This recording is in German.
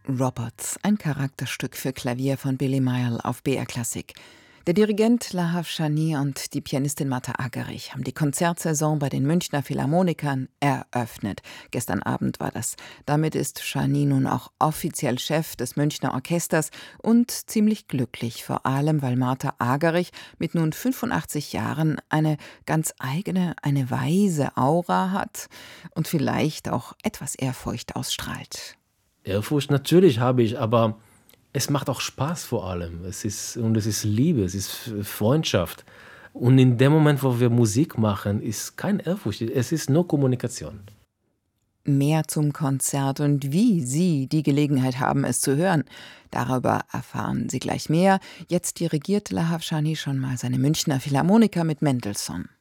Robots, ein Charakterstück für Klavier von Billy Mayall auf BR Klassik. Der Dirigent Lahav Shani und die Pianistin Martha Argerich haben die Konzertsaison bei den Münchner Philharmonikern eröffnet. Gestern Abend war das. Damit ist Shani nun auch offiziell Chef des Münchner Orchesters und ziemlich glücklich, vor allem weil Martha Argerich mit nun 85 Jahren eine ganz eigene, eine weise Aura hat und vielleicht auch etwas Ehrfurcht ausstrahlt. Ehrfurcht natürlich habe ich, aber es macht auch Spaß vor allem. Es ist Liebe, es ist Freundschaft. Und in dem Moment, wo wir Musik machen, ist kein Ehrfurcht, es ist nur Kommunikation. Mehr zum Konzert und wie Sie die Gelegenheit haben, es zu hören. Darüber erfahren Sie gleich mehr. Jetzt dirigiert Lahav Shani schon mal seine Münchner Philharmoniker mit Mendelssohn.